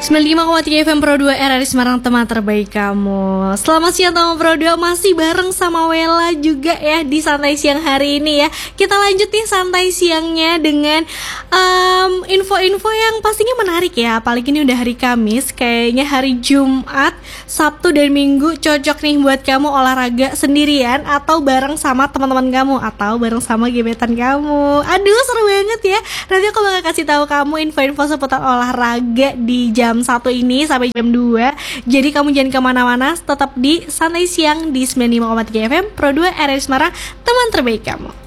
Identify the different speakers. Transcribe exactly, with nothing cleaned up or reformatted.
Speaker 1: sembilan puluh lima koma tiga F M Pro dua R R I Semarang, teman terbaik kamu. Selamat siang teman Pro dua, masih bareng sama Wella juga ya di santai siang hari ini ya. Kita lanjut nih santai siangnya dengan um, info-info yang pastinya menarik ya. Apalagi ini udah hari Kamis, kayaknya hari Jumat, Sabtu dan Minggu cocok nih buat kamu olahraga sendirian atau bareng sama teman-teman kamu atau bareng sama gebetan kamu. Aduh seru banget ya. Nanti aku bakal kasih tahu kamu info-info seputar olahraga di jam satu ini sampai jam dua. Jadi kamu jangan kemana-mana, tetap di santai siang di sembilan puluh lima koma tiga F M Pro dua R R I Semarang, teman terbaik kamu.